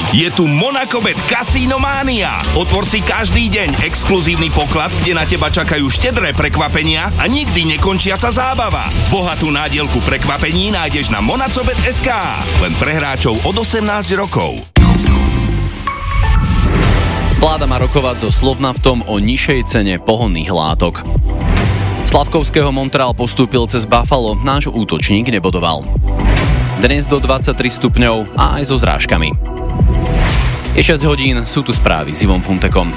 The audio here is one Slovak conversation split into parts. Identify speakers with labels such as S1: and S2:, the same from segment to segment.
S1: Je tu Monacobet Casino Mania. Otvor si každý deň exkluzívny poklad, kde na teba čakajú štedré prekvapenia a nikdy nekončiaca zábava. Bohatú nádielku prekvapení nájdeš na monacobet.sk. Len pre hráčov od 18 rokov.
S2: Vláda má rokovať so Slovnaftom o nižšej cene pohonných látok. Slavkovského Montreal postúpil cez Buffalo, náš útočník nebodoval. Dnes do 23 stupňov a aj so zrážkami. Je 6 hodín, sú tu správy s Ivom Funtekom.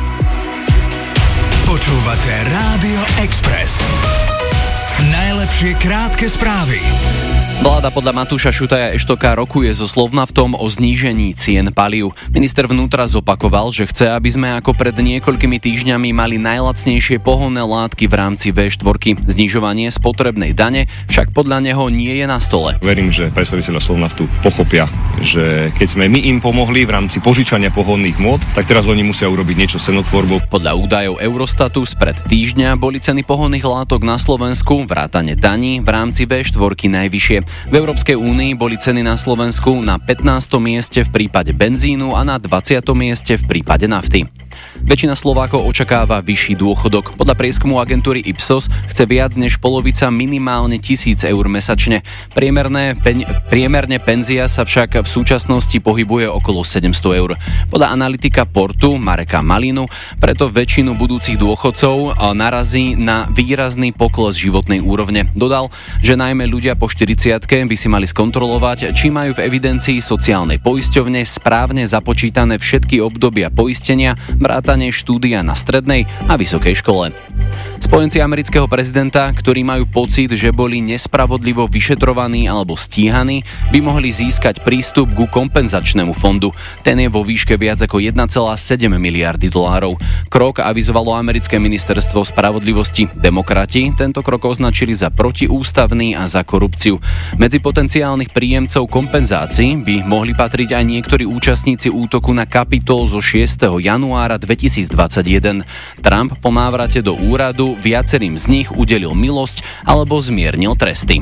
S3: Počúvate Rádio Express. Najlepšie krátke správy.
S2: Vláda podľa Matúša Šutaja Eštoka rokuje so Slovnaftom o znížení cien palív. Minister vnútra zopakoval, že chce, aby sme ako pred niekoľkými týždňami mali najlacnejšie pohonné látky v rámci V4. Znižovanie spotrebnej dane však podľa neho nie je na stole.
S4: Verím, že predstavitelia Slovnaftu pochopia, že keď sme my im pomohli v rámci požičania pohonných môd, tak teraz oni musia urobiť niečo s cenotvorbou.
S2: Podľa údajov Eurostatu spred týždňa boli ceny pohonných látok na Slovensku vrátane daní v rámci V4 najvyššie. V Európskej únii boli ceny na Slovensku na 15. mieste v prípade benzínu a na 20. mieste v prípade nafty. Väčšina Slovákov očakáva vyšší dôchodok. Podľa prieskumu agentúry Ipsos chce viac než polovica minimálne 1 000 eur mesačne. Priemerne penzia sa však v súčasnosti pohybuje okolo 700 eur. Podľa analytika Portu Mareka Malinu preto väčšinu budúcich dôchodcov narazí na výrazný pokles životnej úrovne. Dodal, že najmä ľudia po 40-ke by si mali skontrolovať, či majú v evidencii sociálnej poisťovne správne započítané všetky obdobia poistenia, vrátane štúdia na strednej a vysokej škole. Spojenci amerického prezidenta, ktorí majú pocit, že boli nespravodlivo vyšetrovaní alebo stíhaní, by mohli získať prístup ku kompenzačnému fondu. Ten je vo výške viac ako 1,7 miliardy dolárov. Krok avizovalo americké ministerstvo spravodlivosti. Demokrati tento krok označili za protiústavný a za korupciu. Medzi potenciálnych príjemcov kompenzácií by mohli patriť aj niektorí účastníci útoku na Kapitol zo 6. januára 2021. Trump po návrate do úradu viacerým z nich udelil milosť alebo zmiernil tresty.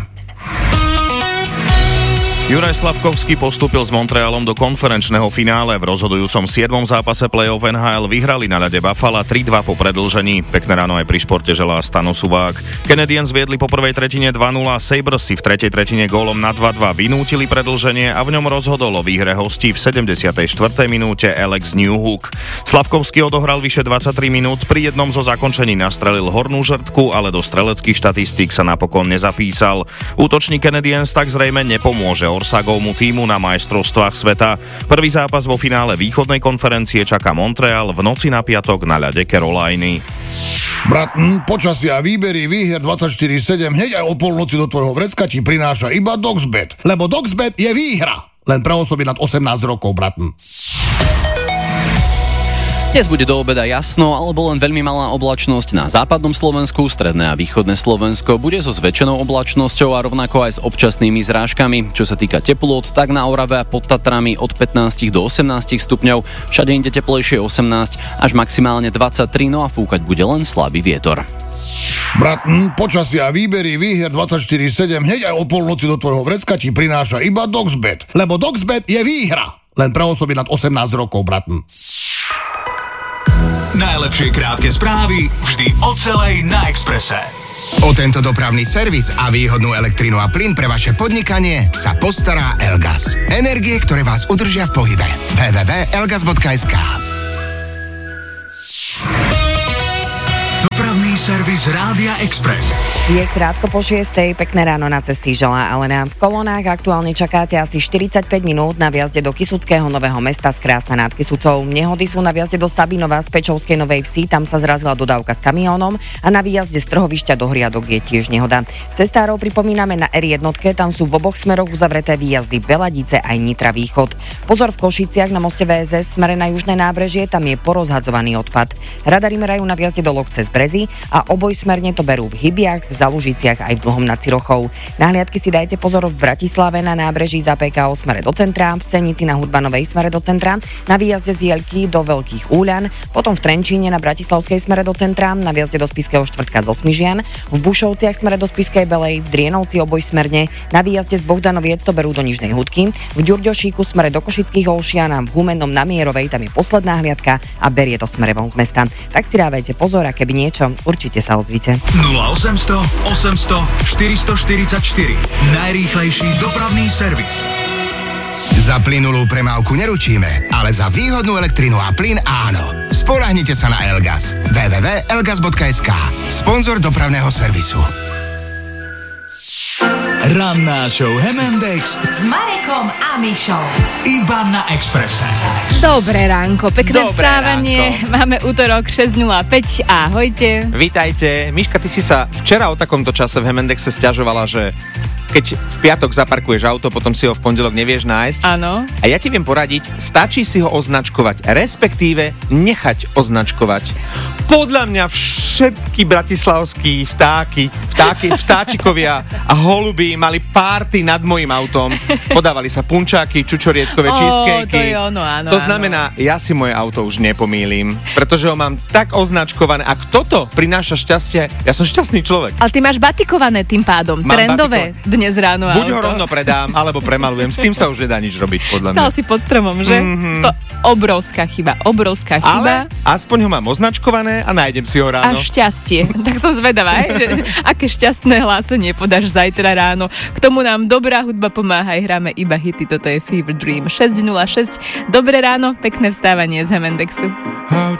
S5: Juraj Slavkovský postúpil s Montrealom do konferenčného finále. V rozhodujúcom 7. zápase play-off NHL vyhrali na ľade Buffalo 3-2 po predĺžení. Pekné ráno aj pri športe želá Stano Suvák. Canadiens viedli po prvej tretine 2-0, Sabres si v tretej tretine gólom na 2-2 vynútili predĺženie a v ňom rozhodol o výhre hostí v 74. minúte Alex Newhook. Slavkovský odohral vyše 23 minút, pri jednom zo zakončení nastrelil hornú žrtku, ale do streleckých štatistík sa napokon nezapísal. Útočník Canadiens tak zrejme nepomôže Orsagovmu tímu na majstrovstvách sveta. Prvý zápas vo finále východnej konferencie čaká Montreal v noci na piatok na ľade Caroliny.
S6: Brat, počasie a výbery výhier 24/7 hneď aj o polnoci do tvojho vrecka ti prináša iba Doxbet. Lebo Doxbet je výhra. Len pre osoby nad 18 rokov, brat.
S2: Dnes bude do obeda jasno, alebo len veľmi malá oblačnosť na západnom Slovensku, stredné a východné Slovensko bude so zväčšenou oblačnosťou a rovnako aj s občasnými zrážkami. Čo sa týka teplôt, tak na Orave a pod Tatrami od 15 do 18 stupňov, všade inde teplejšie 18 až maximálne 23, no a fúkať bude len slabý vietor.
S6: Brat, počasie a výbery výhier 24/7 hneď aj o polnoci do tvojho vrecka ti prináša iba Doxbet. Lebo Doxbet je výhra. Len pre osoby nad 18 rokov, brat.
S3: Najlepšie krátke správy vždy o celej na Expresse.
S7: O tento dopravný servis a výhodnú elektrinu a plyn pre vaše podnikanie sa postará Elgas. Energie, ktoré vás udržia v pohybe. www.elgas.sk.
S3: Dopravný servis Rádia Express.
S8: Je krátko po 6:00, pekné ráno, na cesty želá Alena. V kolónach aktuálne čakáte asi 45 minút na vjazde do Kysuckého Nového Mesta z Krásna nad Kysucou. Nehody sú na vjazde do Sabinova z Pečovskej Novej Vsi, tam sa zrazila dodávka s kamiónom a na výjazde z Trhovišťa do Hriadok je tiež nehoda. Cestárov pripomíname na R1, tam sú v oboch smeroch uzavreté výjazdy Beladice aj Nitra Východ. Pozor v Košiciach na moste VSS smere na južné nábrežie, tam je porozhadzovaný odpad. Radari merajú na vjazde do Lokce z Brezy a a obojsmerne to berú v Hybiach, v Zalužiciach aj v Dlhom nad Cirochou. Nahliadky si dajte pozor v Bratislave na nábreží za PKO smere do centra, v Senici na Hudbanovej smere do centra, na výjazde z Jelky do Veľkých Úľan, potom v Trenčíne na Bratislavskej smere do centra, na výjazde do Spišského štvrtka zo Smižian, v Bušovciach smere do Spišskej Belej, v Drienovci obojsmerne, na výjazde z Bohdanoviec to berú do Nižnej Hudky, v Ďurďošíku smere do Košických Olšian a v Humennom na Mierovej tam je posledná hliadka a berie to smere von z mesta. Tak si dávajte pozor a keby niečo, určite sa ozvite.
S3: 0800 800 444 najrýchlejší dopravný servis.
S7: Za plynulú premávku neručíme, ale za výhodnú elektrinu a plyn áno. Spoľahnite sa na Elgas. www.elgas.sk. Sponzor dopravného servisu.
S3: Ranná show M&X
S9: s Marekom a Mišou.
S3: Iba na Expresse.
S10: Dobré ránko, pekné vstávanie. Máme útorok 6.05. Ahojte.
S11: Vítajte. Miška, ty si sa včera o takomto čase v M&Xe sťažovala, že keď v piatok zaparkuješ auto, potom si ho v pondelok nevieš nájsť.
S10: Áno.
S11: A ja ti viem poradiť, stačí si ho označkovať, respektíve nechať označkovať. Podľa mňa všetky bratislavskí vtáčikovia a holuby mali párty nad mojím autom. Podávali sa punčáky, čučorietkové cheesecakey.
S10: Áno.
S11: To znamená, ja si moje auto už nepomýlim, pretože ho mám tak označkované. Ak toto prináša šťastie, ja som šťastný človek.
S10: Ale ty máš batikované tým pádom,
S11: Mám
S10: trendové dnes ráno
S11: Buď
S10: auto.
S11: ho rovno predám, alebo premalujem. S tým sa už nedá nič robiť, podľa mňa.
S10: Stal si pod stromom, že?
S11: Mm-hmm.
S10: To obrovská chyba.
S11: Ale aspoň ho mám označkované a nájdem si ho ráno.
S10: A šťastie. Tak som zvedavá, že aké šťastné hlásenie podáš zajtra ráno. K tomu nám dobrá hudba pomáha, hráme iba hity. Toto je Fever Dream 6.06. Dobré ráno, pekné vstávanie z M&Xu.
S3: How